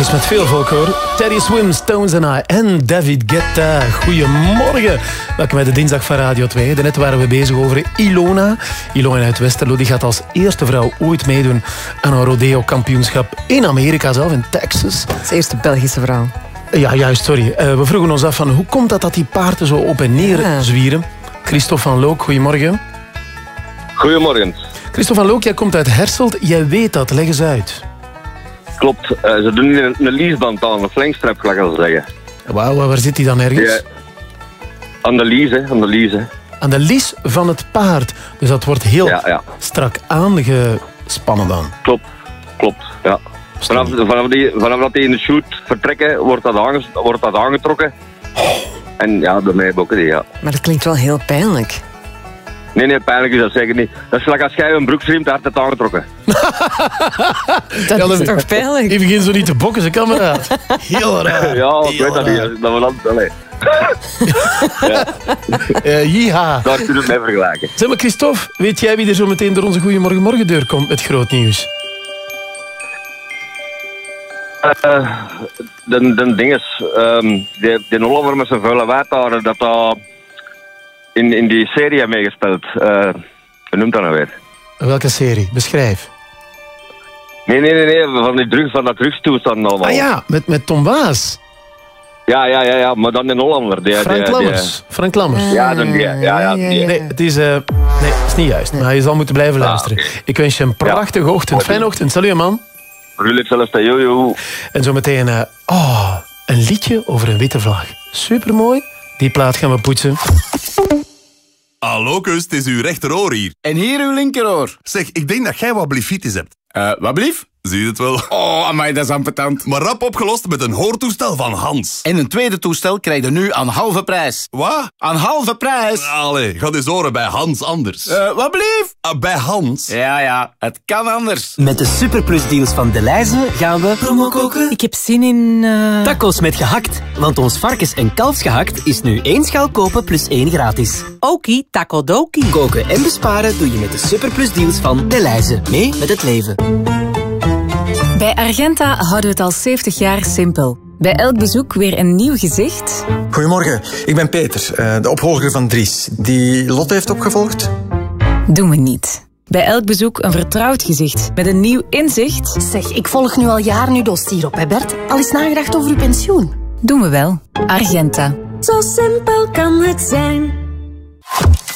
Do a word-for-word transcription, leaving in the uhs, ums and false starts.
is met veel volk hoor. Teddy Swims, Stones and I en David Guetta. Goedemorgen. Welkom bij de dinsdag van Radio twee. Daarnet waren we bezig over Ilona. Ilona uit Westerlo die gaat als eerste vrouw ooit meedoen aan een rodeo-kampioenschap in Amerika zelf, in Texas. Als eerste Belgische vrouw. Ja, juist, sorry. Uh, we vroegen ons af van hoe komt dat dat die paarden zo op en neer ja. zwieren. Christophe van Look, goedemorgen. Goedemorgen. Christophe van Look, jij komt uit Herselt. Jij weet dat, leg eens uit. Klopt, uh, ze doen een, een leaseband aan, een flankstrap, gelijk al zeggen. Wauw, waar zit die dan ergens? Ja. Aan de lies, hè, aan de lies. Hè. Aan de lies van het paard. Dus dat wordt heel ja, ja. strak aangespannen dan. Klopt, klopt, ja. Vanaf, vanaf, die, vanaf dat die in de shoot vertrekken, wordt dat, aange, wordt dat aangetrokken. Oh. En ja, bij mij bokken die, ja. Maar dat klinkt wel heel pijnlijk. Nee, nee, pijnlijk is dat zeker niet. Dat is gelijk als jij een broek streamt, hard het aangetrokken. Dat ja, is toch pijnlijk? Je begint zo niet te bokken, zijn kameraad. Heel raar. Ja, ik heel weet dat raar. niet. Dat we dat... Allee. ja. uh, Jiha. Daar kun je het mee vergelijken. Zeg maar, Christophe, weet jij wie er zo meteen door onze Goeiemorgen Morgendeur komt met groot nieuws? Uh, de, de dinges, um, die, die Hollander met zijn vuile water, dat dat in, in die serie heeft meegespeeld. Uh, hoe noemt dat nou weer? Welke serie? Beschrijf. Nee, nee, nee, nee van, die drug, van dat drugstoestand allemaal. Ah ja, met, met Tom Waas. Ja, ja, ja, ja, maar dan in Hollander. Die, Frank die, Lammers. Die, Frank Lammers. Ja, dan die, ja, ja, die. Nee, het is, uh, nee, het is niet juist, maar je zal moeten blijven luisteren. Ah, okay. Ik wens je een prachtige ja. ochtend. Fijne ochtend. Salut, man. Jullie zelfs, jojo. En zo meteen, uh, oh, een liedje over een witte vlag. Supermooi. Die plaat gaan we poetsen. Hallo, Kust, het is uw rechteroor hier. En hier uw linkeroor. Zeg, ik denk dat jij wat blifitis hebt. Uh, wat blief? Zie je het wel? Oh, amai, dat is ambetant. Maar rap opgelost met een hoortoestel van Hans. En een tweede toestel krijg je nu aan halve prijs. Wat? Aan halve prijs. Allee, ga eens horen bij Hans anders. Uh, wat blief? Uh, bij Hans. Ja, ja, het kan anders. Met de Superplus deals van Delhaize gaan we promo koken. Ik heb zin in... Uh... tacos met gehakt. Want ons varkens- en kalfsgehakt is nu één schaal kopen plus één gratis. Okie, taco dokie. Koken en besparen doe je met de Superplus deals van Delhaize. Mee met het leven. Bij Argenta houden we het al zeventig jaar simpel. Bij elk bezoek weer een nieuw gezicht. Goedemorgen, ik ben Peter, de opvolger van Dries. Die Lotte heeft opgevolgd? Doen we niet. Bij elk bezoek een vertrouwd gezicht met een nieuw inzicht. Zeg, ik volg nu al jaren uw dossier op, hè Bert? Al eens nagedacht over uw pensioen? Doen we wel. Argenta. Zo simpel kan het zijn.